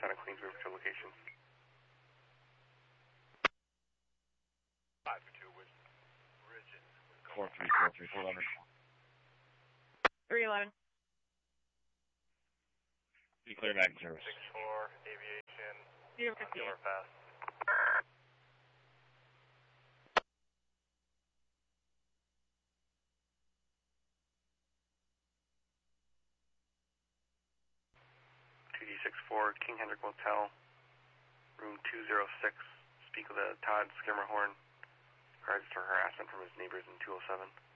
Town of Queensbury for location. 5-2 was Bridget. 4-3, 4-3, 411. 311. Be clear back in service. 6-4, aviation. 058. Door fast. TD64, King Hendrick Motel, room 206. Speak with Todd Skimmerhorn. Regards to harassment from his neighbors in 207.